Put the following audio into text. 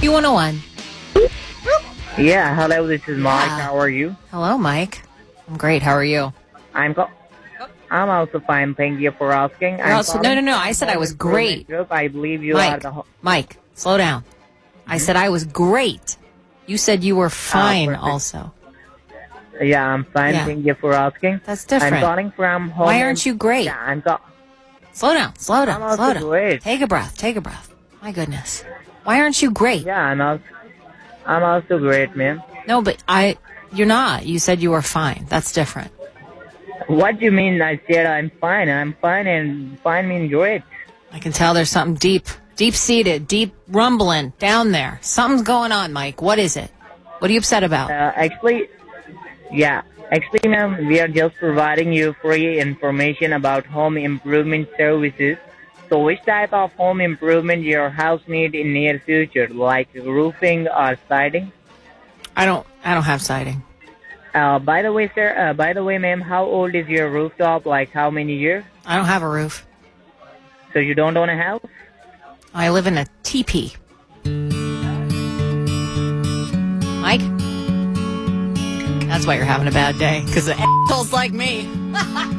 Q101. Yeah, hello, this is Mike. Yeah. How are you? Hello, Mike. I'm great. How are you? I'm also fine. Thank you for asking. You're also, no. I said I was great. Group. I believe you Mike, are the Mike, slow down. I said I was great. You said you were fine perfect. also. Yeah, I'm fine. Yeah. Thank you for asking. That's different. I'm calling from home. Why aren't you great? Yeah, Slow down. I'm also great. Take a breath. My goodness. Why aren't you great? Yeah, I'm also great, man. No, but you're not. You said you were fine. That's different. What do you mean? I said I'm fine. I'm fine, and fine means great. I can tell there's something deep-seated, deep rumbling down there. Something's going on, Mike. What is it? What are you upset about? Actually, ma'am, we are just providing you free information about home improvement services. So which type of home improvement your house need in near future, like roofing or siding? I don't have siding. By the way, sir, ma'am, how old is your rooftop? Like how many years? I don't have a roof. So you don't own a house? I live in a teepee. Mike? That's why you're having a bad day, because of assholes like me.